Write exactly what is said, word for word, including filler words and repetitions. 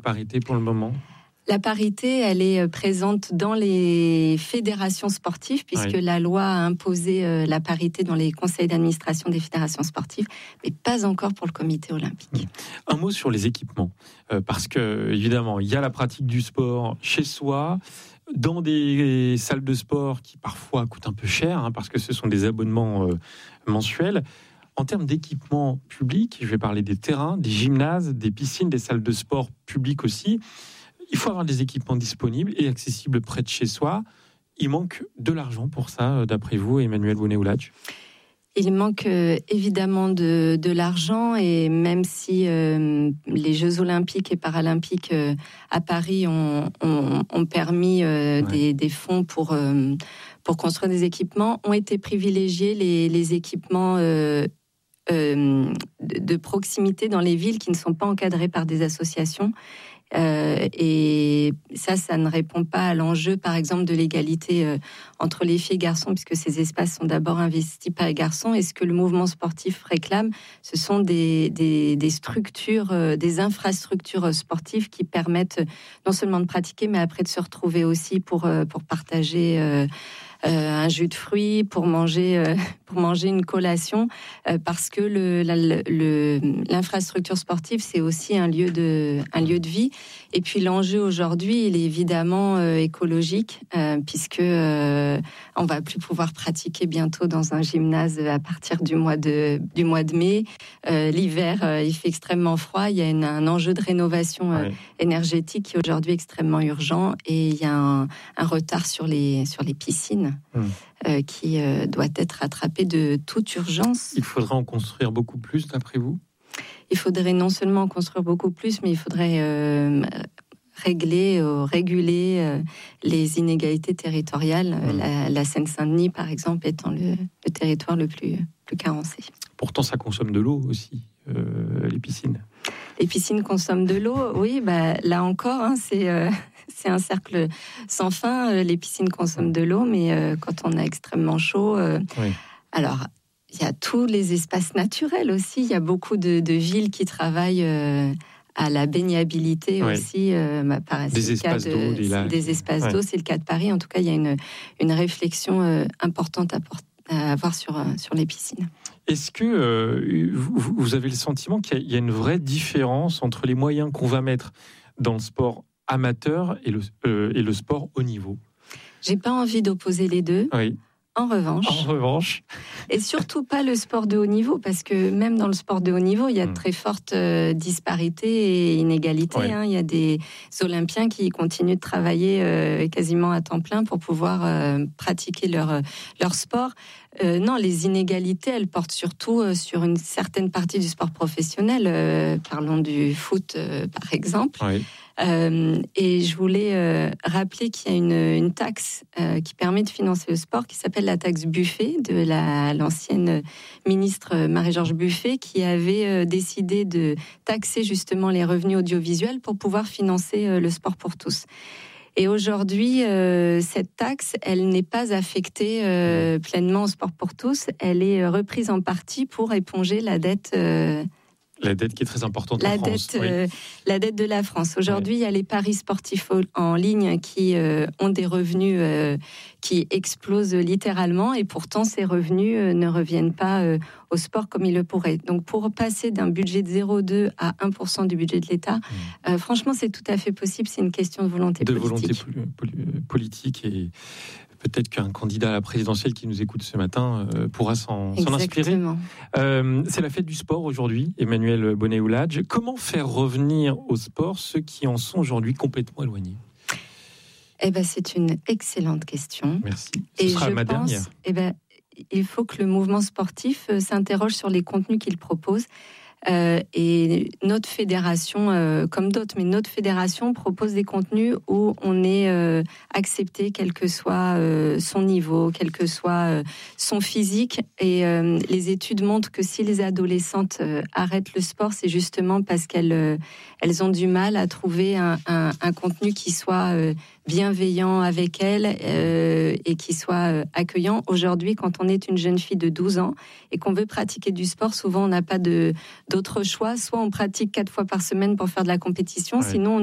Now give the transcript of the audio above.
parité pour le moment ? La parité, elle est présente dans les fédérations sportives, puisque oui. la loi a imposé la parité dans les conseils d'administration des fédérations sportives, mais pas encore pour le comité olympique. Un mot sur les équipements, euh, parce que évidemment, il y a la pratique du sport chez soi, dans des salles de sport qui parfois coûtent un peu cher, hein, parce que ce sont des abonnements euh, mensuels. En termes d'équipements publics, je vais parler des terrains, des gymnases, des piscines, des salles de sport publiques aussi. Il faut avoir des équipements disponibles et accessibles près de chez soi. Il manque de l'argent pour ça, d'après vous, Emmanuelle Bonnet-Oulage ? Il manque euh, évidemment de, de l'argent, et même si euh, les Jeux olympiques et paralympiques euh, à Paris ont, ont, ont permis euh, ouais. des, des fonds pour, euh, pour construire des équipements, ont été privilégiés les, les équipements euh, euh, de, de proximité dans les villes qui ne sont pas encadrés par des associations. Euh, et ça, ça ne répond pas à l'enjeu, par exemple, de l'égalité euh, entre les filles et garçons, puisque ces espaces sont d'abord investis par les garçons. Et ce que le mouvement sportif réclame, ce sont des, des, des structures, euh, des infrastructures sportives qui permettent non seulement de pratiquer, mais après de se retrouver aussi pour, euh, pour partager euh, euh, un jus de fruits, pour manger, euh, pour manger une collation, euh, parce que le, la, le, l'infrastructure sportive, c'est aussi un lieu de, un lieu de vie. Et puis l'enjeu aujourd'hui, il est évidemment euh, écologique, euh, puisque euh, on va plus pouvoir pratiquer bientôt dans un gymnase à partir du mois de du mois de mai. Euh, l'hiver, euh, il fait extrêmement froid. Il y a une, un enjeu de rénovation euh, oui. énergétique qui est aujourd'hui extrêmement urgent, et il y a un, un retard sur les sur les piscines. Hum. Euh, qui euh, doit être rattrapé de toute urgence. Il faudra en construire beaucoup plus, d'après vous ? Il faudrait non seulement en construire beaucoup plus, mais il faudrait euh, régler, euh, réguler euh, les inégalités territoriales. Mmh. La, la Seine-Saint-Denis, par exemple, étant le, le territoire le plus, plus carencé. Pourtant, ça consomme de l'eau aussi, euh, les piscines. Les piscines consomment de l'eau, oui. Bah, là encore, hein, c'est... Euh, C'est un cercle sans fin. Les piscines consomment de l'eau, mais euh, quand on a extrêmement chaud... Euh, oui. Alors, il y a tous les espaces naturels aussi. Il y a beaucoup de, de villes qui travaillent euh, à la baignabilité oui. aussi. Euh, bah, par des espaces de, d'eau, des lacs. Des espaces ouais. d'eau, c'est le cas de Paris. En tout cas, il y a une, une réflexion euh, importante à, porter, à avoir sur, euh, sur les piscines. Est-ce que euh, vous, vous avez le sentiment qu'il y a une vraie différence entre les moyens qu'on va mettre dans le sport amateur et le, euh, et le sport haut niveau? J'ai pas envie d'opposer les deux. Oui. En revanche, en revanche, et surtout pas le sport de haut niveau, parce que même dans le sport de haut niveau, il y a de très fortes euh, disparités et inégalités. Ouais. Hein. Il y a des Olympiens qui continuent de travailler euh, quasiment à temps plein pour pouvoir euh, pratiquer leur leur sport. Euh, non, les inégalités, elles portent surtout euh, sur une certaine partie du sport professionnel. Euh, parlons du foot, euh, par exemple. Oui. Euh, et je voulais euh, rappeler qu'il y a une, une taxe euh, qui permet de financer le sport, qui s'appelle la taxe Buffet, de la, l'ancienne ministre Marie-Georges Buffet, qui avait euh, décidé de taxer justement les revenus audiovisuels pour pouvoir financer euh, le sport pour tous. Et aujourd'hui, euh, cette taxe, elle n'est pas affectée euh, pleinement au sport pour tous. Elle est reprise en partie pour éponger la dette euh, La dette qui est très importante la en France. Dette, oui. euh, la dette de la France. Aujourd'hui, oui. il y a les paris sportifs en ligne qui euh, ont des revenus euh, qui explosent littéralement, et pourtant, ces revenus euh, ne reviennent pas euh, au sport comme ils le pourraient. Donc, pour passer d'un budget de zéro virgule deux à un pour cent du budget de l'État, mmh. euh, franchement, c'est tout à fait possible. C'est une question de volonté de politique. De volonté politique, et peut-être qu'un candidat à la présidentielle qui nous écoute ce matin euh, pourra s'en, s'en inspirer. Euh, c'est la fête du sport aujourd'hui, Emmanuelle Bonnet-Oulage. Comment faire revenir au sport ceux qui en sont aujourd'hui complètement éloignés ? Eh ben, c'est une excellente question. Merci. Ce et sera je ma pense, dernière. Eh ben, il faut que le mouvement sportif euh, s'interroge sur les contenus qu'il propose. Euh, et notre fédération, euh, comme d'autres, mais notre fédération propose des contenus où on est euh, accepté, quel que soit euh, son niveau, quel que soit euh, son physique. Et euh, les études montrent que si les adolescentes euh, arrêtent le sport, c'est justement parce qu'elles euh, elles ont du mal à trouver un, un, un contenu qui soit euh, bienveillant avec elles euh, et qui soit euh, accueillant. Aujourd'hui, quand on est une jeune fille de douze ans et qu'on veut pratiquer du sport, souvent on n'a pas de, d'autre choix. Soit on pratique quatre fois par semaine pour faire de la compétition, ouais. sinon on